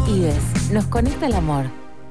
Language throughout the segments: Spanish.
IDES, nos conecta el amor.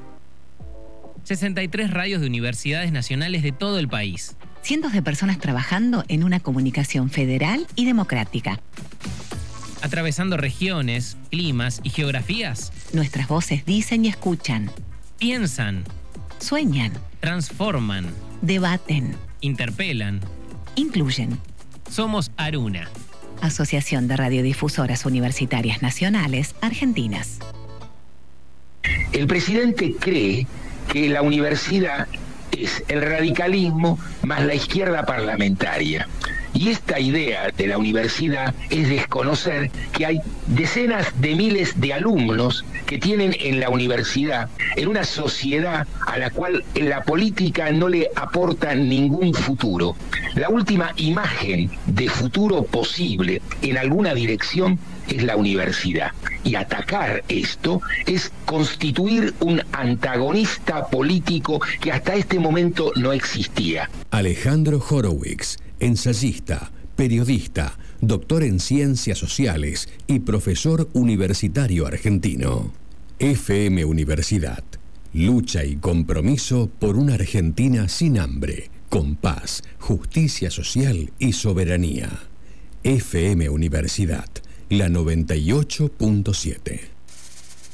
63 radios de universidades nacionales de todo el país. Cientos de personas trabajando en una comunicación federal y democrática. Atravesando regiones, climas y geografías. Nuestras voces dicen y escuchan. Piensan. Sueñan. Transforman. Debaten. Interpelan. Incluyen. Somos Aruna. Asociación de Radiodifusoras Universitarias Nacionales Argentinas. El presidente cree que la universidad es el radicalismo más la izquierda parlamentaria. Y esta idea de la universidad es desconocer que hay decenas de miles de alumnos que tienen en la universidad, en una sociedad a la cual la política no le aporta ningún futuro. La última imagen de futuro posible en alguna dirección es la universidad. Y atacar esto es constituir un antagonista político que hasta este momento no existía. Alejandro Horowitz, ensayista, periodista, doctor en ciencias sociales y profesor universitario argentino. FM Universidad. Lucha y compromiso por una Argentina sin hambre, con paz, justicia social y soberanía. FM Universidad, la 98.7.